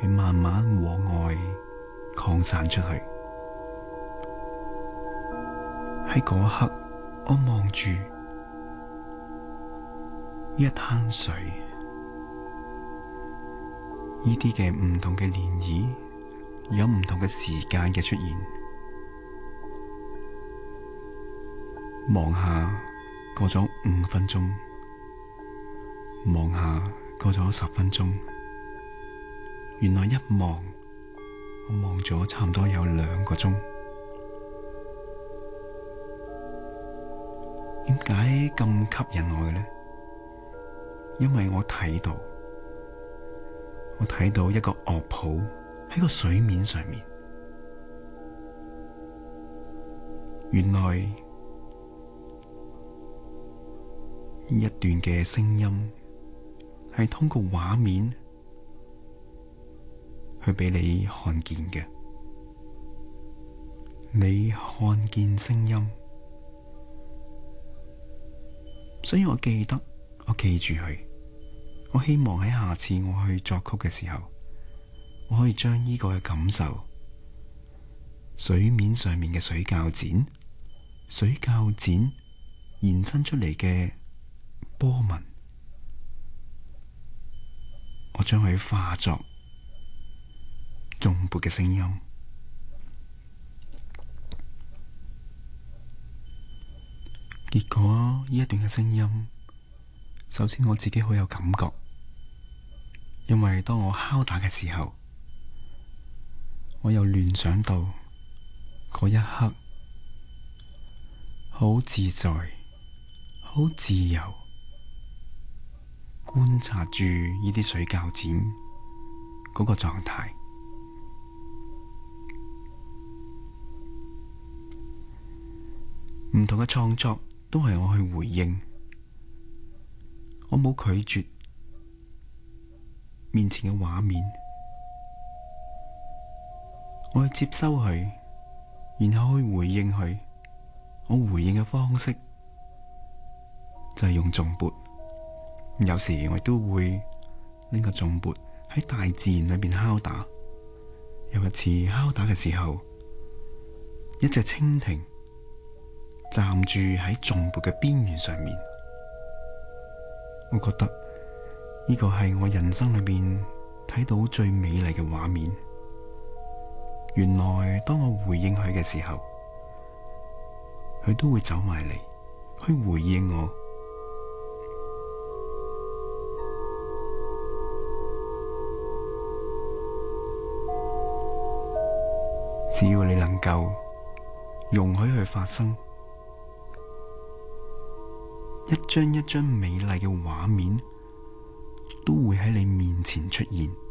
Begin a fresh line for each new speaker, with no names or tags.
慢慢往外擴散出去。喺嗰一刻，我望住一灘水，呢啲嘅唔同嘅漣漪，有唔同嘅時間嘅出現。望下過咗5分鐘，望下過咗10分鐘，原來一望，我望咗差唔多有2個鐘。點解咁吸引我嘅呢？因為我睇到一個樂譜喺個水面上面，原來一段嘅聲音係通過畫面去俾你看見嘅。你看見聲音，所以我記得，我記住佢。我希望喺下次我去作曲嘅時候，我可以將呢個嘅感受，水面上面嘅水鉸剪，水鉸剪延伸出嚟嘅波紋，我將佢化作頌缽嘅聲音。結果呢一段嘅聲音，首先我自己好有感覺，因為當我敲打嘅時候，我又聯想到嗰一刻好自在、好自由，觀察住呢啲水鉸剪嗰個狀態。唔同嘅創作都係我去回應，我冇拒絕面前嘅畫面，我去接收佢，然後去回應佢。我回應嘅方式就係用頌缽，有時我亦都會拎個頌缽喺大自然裏邊敲打。有一次敲打嘅時候，一隻蜻蜓站住喺頌缽嘅邊緣上面，我覺得呢個係我人生裏邊睇到最美麗嘅畫面。原來當我回應佢嘅時候，佢都會走埋嚟去回應我。只要你能夠容許佢發生，一張一張美麗嘅畫面都會喺你面前出現。